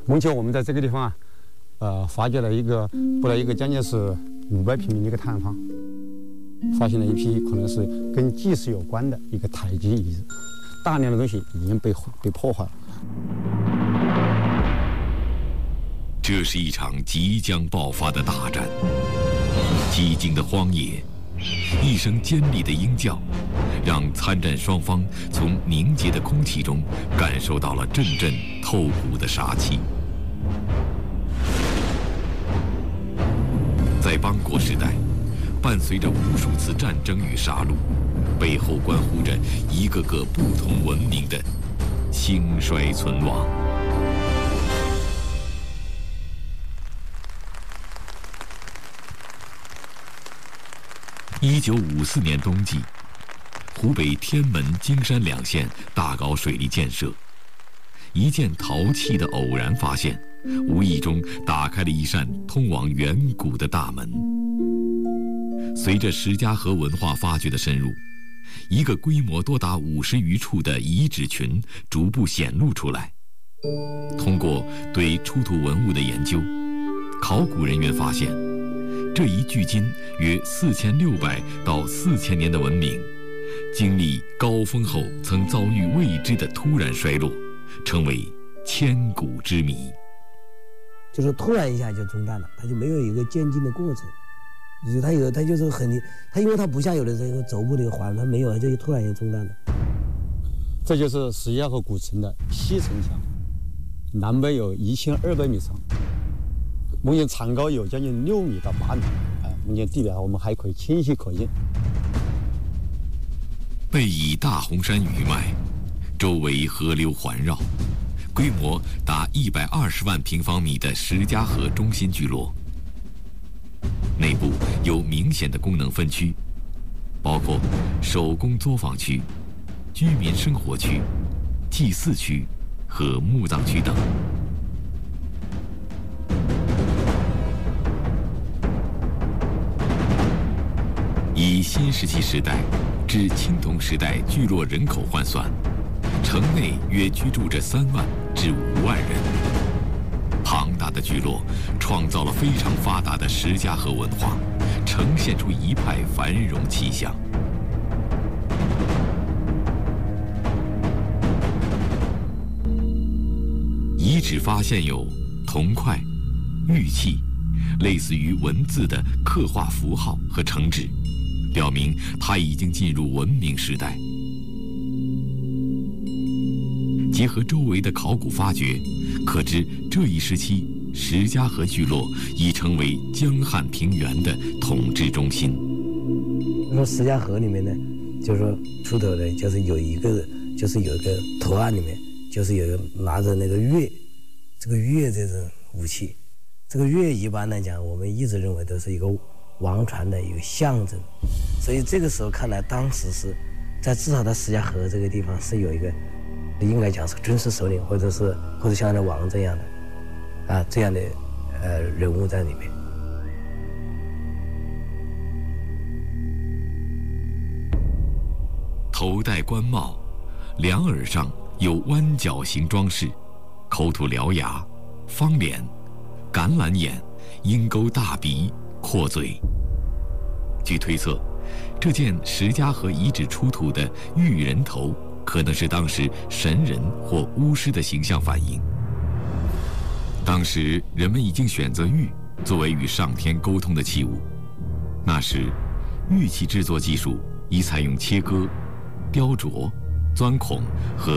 目前我们在这个地方发掘了布了一个将近是500平米的一个塌方，发现了一批可能是跟祭祀有关的一个太极遗址，大量的东西已经被破坏了。 这是一场即将爆发的大战，寂静的荒野，一声尖利的鹰叫，让参战双方从凝结的空气中感受到了阵阵透骨的杀气。在邦国时代，伴随着无数次战争与杀戮，背后关乎着一个个不同文明的兴衰存亡。1954年冬季，湖北天门、荆山2县大搞水利建设，一件陶器的偶然发现，无意中打开了一扇通往远古的大门。随着石家河文化发掘的深入，一个规模多达50余处的遗址群逐步显露出来。通过对出土文物的研究，考古人员发现，这一距今约4600到4000年的文明，经历高峰后曾遭遇未知的突然衰落，成为千古之谜。 就是突然一下就中断了，它就没有一个渐进的过程。它就是它因为它不像有的这个轴部那个环，它没有，就突然就中断了。 这就是石家河古城的西城墙，南北有1200米长，目前长高有将近6米到8米。目前地表我们还可以清晰可见。 背倚大洪山余脉，周围河流环绕，规模达120万平方米的石家河中心聚落，内部有明显的功能分区，包括手工作坊区、居民生活区、祭祀区和墓葬区等。以新石器时代至青铜时代聚落人口换算，城内约居住着3万至5万人。庞大的聚落创造了非常发达的石家河文化，呈现出一派繁荣气象。遗址发现有铜块、玉器，类似于文字的刻画符号和成纸，表明它已经进入文明时代。结合周围的考古发掘，可知这一时期石家河聚落已成为江汉平原的统治中心。 说石家河里面呢，就是说出土的就是有一个图案里面，就是有拿着那个钺，这个钺这种武器，这个钺一般来讲，我们一直认为都是一个王传的一个象征，所以这个时候看来，当时是在至少在石家河这个地方是有一个，应该讲是军事首领或者像那王这样的这样的人物在里面。 头戴官帽，两耳上有弯角形装饰，口吐獠牙，方脸，橄榄眼，鹰钩大鼻，阔嘴。据推测，这件石家河遗址出土的玉人头，可能是当时神人或巫师的形象反映。当时人们已经选择玉作为与上天沟通的器物，那时玉器制作技术已采用切割、雕琢、钻孔和